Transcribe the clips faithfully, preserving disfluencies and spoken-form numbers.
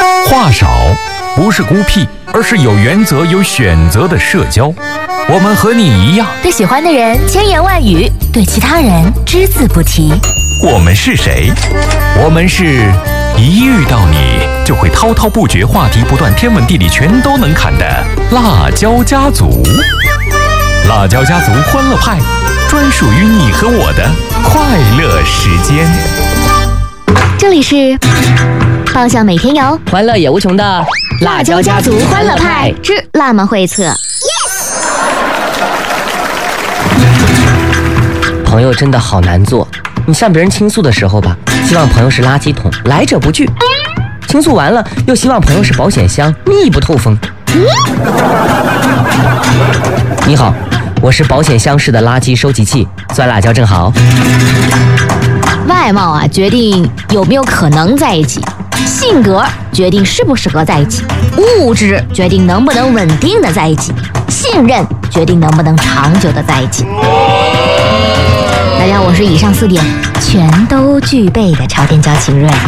话少不是孤僻，而是有原则、有选择的社交。我们和你一样， 对喜欢的人千言万语，对其他人只字不提。 我们是谁？我们是一遇到你就会滔滔不绝，话题不断，天文地理全都能侃的辣椒家族。辣椒家族欢乐派，专属于你和我的快乐时间。 这里是方向每天有， 欢乐也无穷的辣椒家族欢乐派之辣妈会测。 朋友真的好难做，你向别人倾诉的时候吧，希望朋友是垃圾桶，来者不拒；倾诉完了，又希望朋友是保险箱，密不透风。你好，我是保险箱式的垃圾收集器，酸辣椒正好。 外貌啊，决定有没有可能在一起；性格决定适不适合在一起；物质决定能不能稳定的在一起；信任决定能不能长久的在一起。大家，我是以上四点全都具备的超电焦情瑞。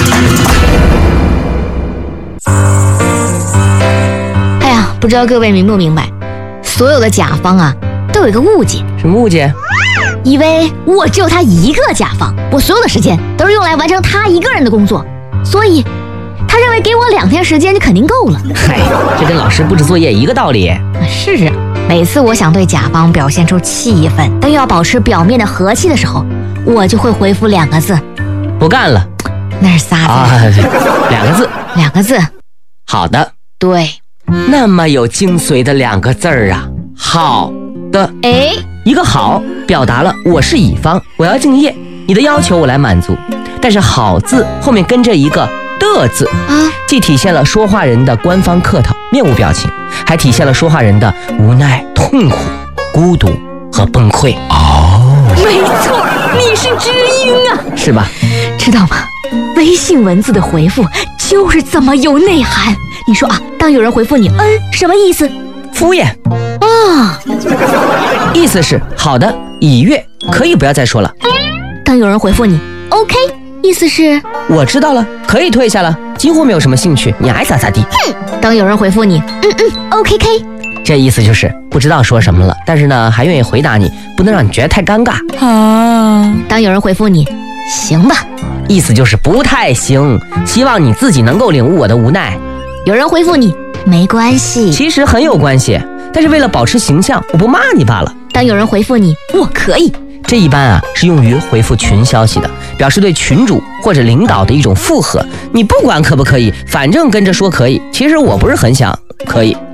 哎呀，不知道各位明不明白，所有的甲方啊都有一个误解。 什么误解？ 以为我只有他一个甲方，我所有的时间都是用来完成他一个人的工作，所以他认为给我两天时间就肯定够了。 嗨，这跟老师布置作业一个道理。 是啊，每次我想对甲方表现出气愤，但又要保持表面的和气的时候，我就会回复两个字： 不干了。 那是仨字啊，两个字， 两个字。 好的。 对， 那么有精髓的两个字儿啊，好的。 哎， 一个好表达了我是乙方，我要敬业，你的要求我来满足。但是好字后面跟着一个的字啊， 既体现了说话人的官方客套面无表情，还体现了说话人的无奈、痛苦、孤独和崩溃。 哦， 没错，你是知音啊， 是吧？ 知道吗？微信文字的回复就是这么有内涵。你说啊，当有人回复你嗯，什么意思？ 敷衍啊， 意思是好的，已阅，可以不要再说了。 当有人回复你 OK， 意思是我知道了，可以退下了，几乎没有什么兴趣，你爱咋咋地。 哼，当有人回复你嗯嗯 OK K， 这意思就是不知道说什么了，但是呢还愿意回答你，不能让你觉得太尴尬啊。当有人回复你行吧， 意思就是不太行，希望你自己能够领悟我的无奈。 有人回复你没关系， 其实很有关系，但是为了保持形象，我不骂你罢了。 当有人回复你我可以， 这一般啊是用于回复群消息的，表示对群主或者领导的一种附和。你不管可不可以，反正跟着说可以，其实我不是很想可以。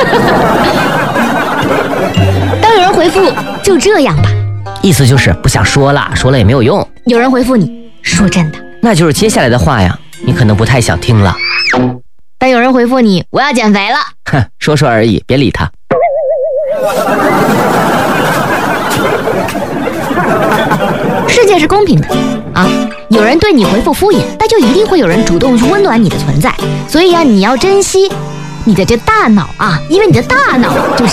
当有人回复就这样吧， 意思就是不想说了，说了也没有用。 有人回复你说真的， 那就是接下来的话呀，你可能不太想听了。 当有人回复你我要减肥了， 哼，说说而已，别理他。 世界是公平的啊，有人对你回复敷衍，但就一定会有人主动去温暖你的存在。所以啊，你要珍惜你的这大脑啊，因为你的大脑就是